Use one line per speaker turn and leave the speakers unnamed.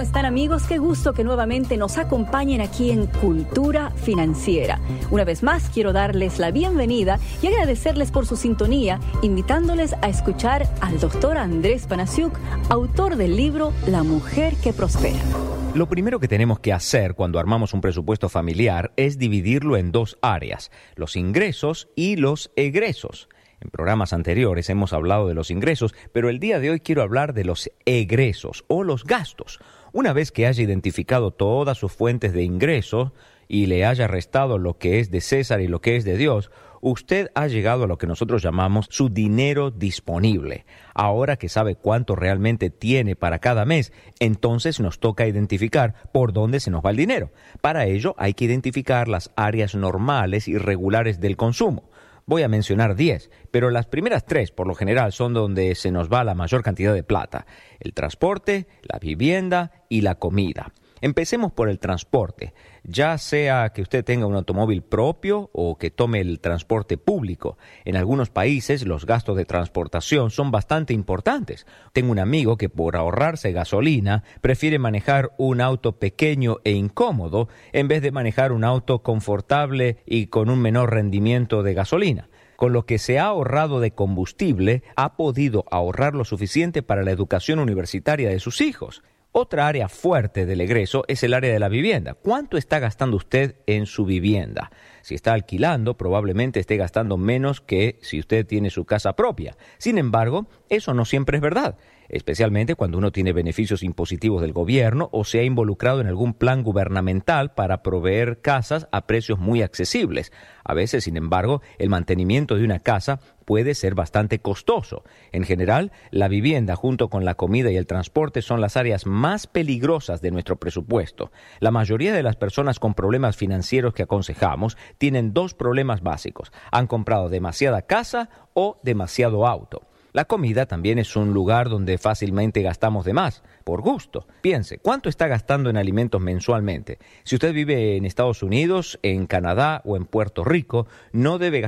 están, amigos? Qué gusto que nuevamente nos acompañen aquí en Cultura Financiera. Una vez más, quiero darles la bienvenida y agradecerles por su sintonía, invitándoles a escuchar al doctor Andrés Panasiuk, autor del libro La Mujer que Prospera.
Lo primero que tenemos que hacer cuando armamos un presupuesto familiar es dividirlo en dos áreas, los ingresos y los egresos. En programas anteriores hemos hablado de los ingresos, pero el día de hoy quiero hablar de los egresos o los gastos. Una vez que haya identificado todas sus fuentes de ingresos y le haya restado lo que es de César y lo que es de Dios, usted ha llegado a lo que nosotros llamamos su dinero disponible. Ahora que sabe cuánto realmente tiene para cada mes, entonces nos toca identificar por dónde se nos va el dinero. Para ello hay que identificar las áreas normales y regulares del consumo. Voy a mencionar 10, pero las primeras 3 por lo general son donde se nos va la mayor cantidad de plata: el transporte, la vivienda y la comida. Empecemos por el transporte, ya sea que usted tenga un automóvil propio o que tome el transporte público. En algunos países los gastos de transportación son bastante importantes. Tengo un amigo que por ahorrarse gasolina prefiere manejar un auto pequeño e incómodo en vez de manejar un auto confortable y con un menor rendimiento de gasolina. Con lo que se ha ahorrado de combustible, ha podido ahorrar lo suficiente para la educación universitaria de sus hijos. Otra área fuerte del egreso es el área de la vivienda. ¿Cuánto está gastando usted en su vivienda? Si está alquilando, probablemente esté gastando menos que si usted tiene su casa propia. Sin embargo, eso no siempre es verdad, especialmente cuando uno tiene beneficios impositivos del gobierno o se ha involucrado en algún plan gubernamental para proveer casas a precios muy accesibles. A veces, sin embargo, el mantenimiento de una casa puede ser bastante costoso. En general, la vivienda junto con la comida y el transporte son las áreas más peligrosas de nuestro presupuesto. La mayoría de las personas con problemas financieros que aconsejamos tienen 2 problemas básicos: han comprado demasiada casa o demasiado auto. La comida también es un lugar donde fácilmente gastamos de más, por gusto. Piense, ¿cuánto está gastando en alimentos mensualmente? Si usted vive en Estados Unidos, en Canadá o en Puerto Rico, no debe